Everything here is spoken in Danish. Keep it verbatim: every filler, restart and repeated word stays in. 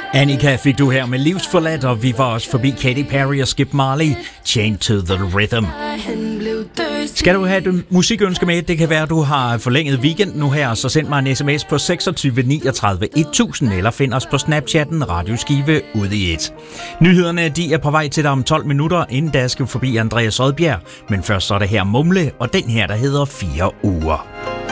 Annika fik du her med Livsforladt, og vi var også forbi Katy Perry og Skip Marley, Chained to the Rhythm. Skal du have et musikønske med? Det kan være, at du har forlænget weekend nu her, så send mig en sms på seksogtyve niogtredive tusind, eller find os på Snapchatten Radioskive ude i et. Nyhederne de er på vej til dig om tolv minutter, inden da skal vi forbi Andreas Odbjerg, men først så er det her Mumle, og den her, der hedder Fire Uger.